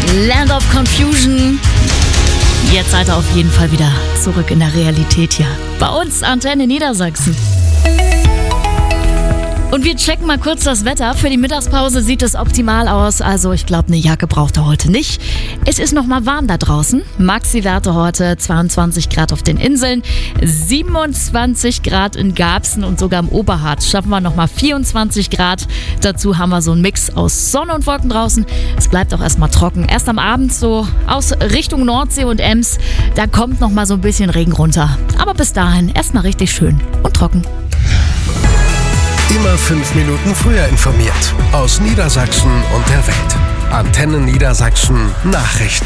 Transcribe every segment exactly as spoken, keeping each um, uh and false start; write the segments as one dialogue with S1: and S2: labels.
S1: Land of Confusion. Jetzt seid ihr auf jeden Fall wieder zurück in der Realität hier. Bei uns Antenne Niedersachsen. Und wir checken mal kurz das Wetter. Für die Mittagspause sieht es optimal aus. Also ich glaube, eine Jacke braucht ihr heute nicht. Es ist noch mal warm da draußen. Maxi-Werte heute zweiundzwanzig Grad auf den Inseln, siebenundzwanzig Grad in Garbsen und sogar im Oberharz schaffen wir noch mal vierundzwanzig Grad. Dazu haben wir so einen Mix aus Sonne und Wolken draußen. Es bleibt auch erstmal trocken. Erst am Abend so aus Richtung Nordsee und Ems, da kommt noch mal so ein bisschen Regen runter. Aber bis dahin erstmal richtig schön und trocken.
S2: Immer fünf Minuten früher informiert. Aus Niedersachsen und der Welt. Antenne Niedersachsen Nachrichten.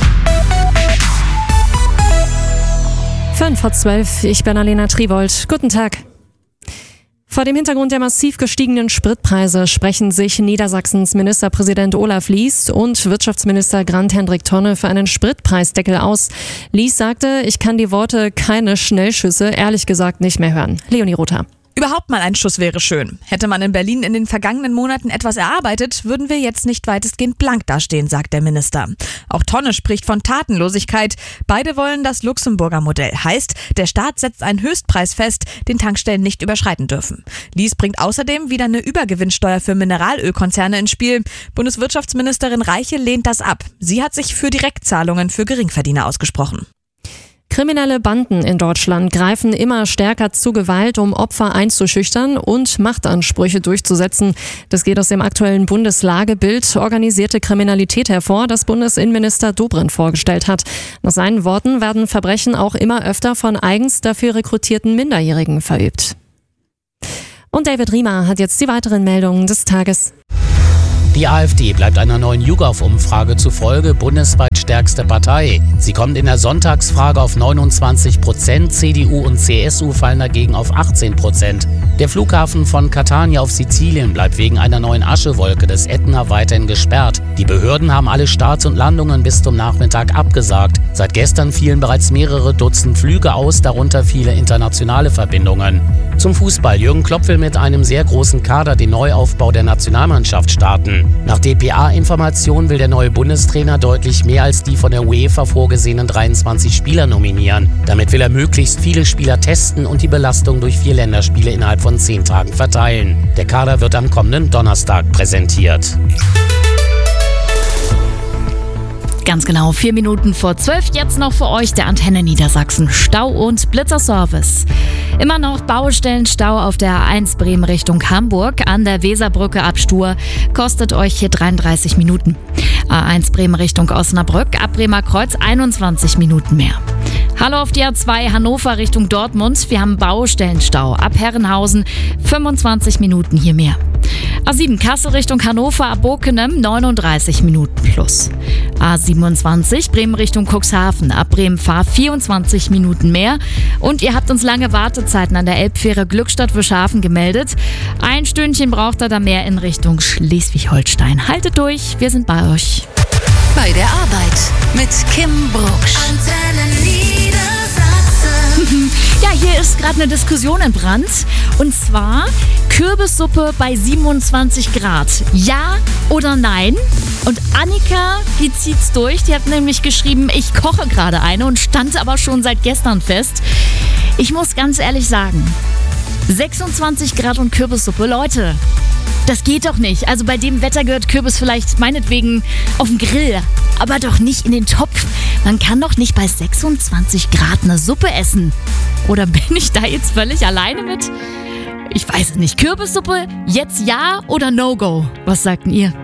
S3: Fünf vor zwölf, ich bin Alena Triwold. Guten Tag. Vor dem Hintergrund der massiv gestiegenen Spritpreise sprechen sich Niedersachsens Ministerpräsident Olaf Lies und Wirtschaftsminister Grant-Hendrik Tonne für einen Spritpreisdeckel aus. Lies sagte, ich kann die Worte keine Schnellschüsse ehrlich gesagt nicht mehr hören. Leonie Rother.
S4: Überhaupt mal ein Schuss wäre schön. Hätte man in Berlin in den vergangenen Monaten etwas erarbeitet, würden wir jetzt nicht weitestgehend blank dastehen, sagt der Minister. Auch Tonne spricht von Tatenlosigkeit. Beide wollen das Luxemburger Modell. Heißt, der Staat setzt einen Höchstpreis fest, den Tankstellen nicht überschreiten dürfen. Lies bringt außerdem wieder eine Übergewinnsteuer für Mineralölkonzerne ins Spiel. Bundeswirtschaftsministerin Reiche lehnt das ab. Sie hat sich für Direktzahlungen für Geringverdiener ausgesprochen.
S3: Kriminelle Banden in Deutschland greifen immer stärker zu Gewalt, um Opfer einzuschüchtern und Machtansprüche durchzusetzen. Das geht aus dem aktuellen Bundeslagebild Organisierte Kriminalität hervor, das Bundesinnenminister Dobrindt vorgestellt hat. Nach seinen Worten werden Verbrechen auch immer öfter von eigens dafür rekrutierten Minderjährigen verübt. Und David Riemer hat jetzt die weiteren Meldungen des Tages.
S5: Die AfD bleibt einer neuen YouGov-Umfrage zufolge bundesweit stärkste Partei. Sie kommt in der Sonntagsfrage auf neunundzwanzig Prozent, C D U und C S U fallen dagegen auf achtzehn Prozent. Der Flughafen von Catania auf Sizilien bleibt wegen einer neuen Aschewolke des Ätna weiterhin gesperrt. Die Behörden haben alle Starts und Landungen bis zum Nachmittag abgesagt. Seit gestern fielen bereits mehrere Dutzend Flüge aus, darunter viele internationale Verbindungen. Zum Fußball. Jürgen Klopp will mit einem sehr großen Kader den Neuaufbau der Nationalmannschaft starten. Nach D P A-Informationen will der neue Bundestrainer deutlich mehr als die von der UEFA vorgesehenen dreiundzwanzig Spieler nominieren. Damit will er möglichst viele Spieler testen und die Belastung durch vier Länderspiele innerhalb von zehn Tagen verteilen. Der Kader wird am kommenden Donnerstag präsentiert.
S1: Ganz genau, vier Minuten vor zwölf. Jetzt noch für euch der Antenne Niedersachsen Stau- und Blitzerservice. Immer noch Baustellenstau auf der A eins Bremen Richtung Hamburg an der Weserbrücke ab Stur. Kostet euch hier dreiunddreißig Minuten. A eins Bremen Richtung Osnabrück ab Bremer Kreuz einundzwanzig Minuten mehr. Hallo auf die A zwei Hannover Richtung Dortmund. Wir haben Baustellenstau ab Herrenhausen, fünfundzwanzig Minuten hier mehr. A sieben Kassel Richtung Hannover ab Bokenem neununddreißig Minuten plus. A siebenundzwanzig Bremen Richtung Cuxhaven ab Bremen-Fahr vierundzwanzig Minuten mehr. Und ihr habt uns lange Wartezeiten an der Elbfähre Glückstadt-Wischhafen gemeldet. Ein Stündchen braucht ihr da mehr in Richtung Schleswig-Holstein. Haltet durch, wir sind bei euch.
S6: Bei der Arbeit mit Kim Brucksch. Antenne Niedersachsen.
S1: Ja, hier ist gerade eine Diskussion entbrannt. Und zwar Kürbissuppe bei siebenundzwanzig Grad. Ja oder nein? Und Annika, die zieht's durch. Die hat nämlich geschrieben, ich koche gerade eine und stand aber schon seit gestern fest. Ich muss ganz ehrlich sagen, sechsundzwanzig Grad und Kürbissuppe, Leute, das geht doch nicht. Also bei dem Wetter gehört Kürbis vielleicht meinetwegen auf den Grill, aber doch nicht in den Topf. Man kann doch nicht bei sechsundzwanzig Grad eine Suppe essen. Oder bin ich da jetzt völlig alleine mit? Ich weiß es nicht. Kürbissuppe, jetzt ja oder No-Go? Was sagt denn ihr?